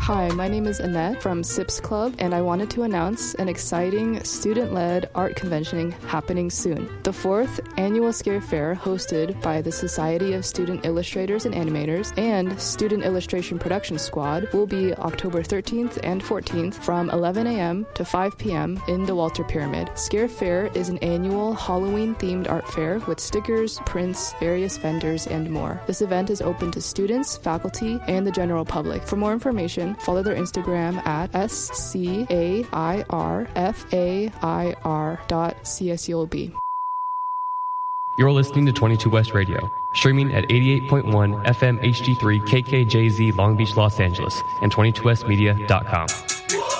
Hi, my name is Annette from SIPS Club, and I wanted to announce an exciting student-led art convention happening soon. The 4th Annual Scare Fair, hosted by the Society of Student Illustrators and Animators and Student Illustration Production Squad, will be October 13th and 14th from 11 a.m. to 5 p.m. in the Walter Pyramid. Scare Fair is an annual Halloween-themed art fair with stickers, prints, various vendors, and more. This event is open to students, faculty, and the general public. For more information, follow their Instagram at SCAIRFAIR.CSULB. You're listening to 22 West Radio, streaming at 88.1 FM HD3 KKJZ Long Beach, Los Angeles, and 22westmedia.com.